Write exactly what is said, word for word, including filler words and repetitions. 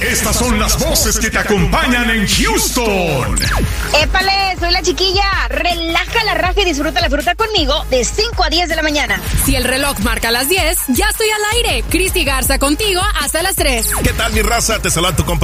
Estas son las voces que te acompañan en Houston. ¡Épale! Soy la chiquilla. Relaja la raja y disfruta la fruta conmigo de cinco a diez de la mañana. Si el reloj marca las diez, ya estoy al aire. Cristi Garza contigo hasta las tres. ¿Qué tal, mi raza? Te saluda tu compa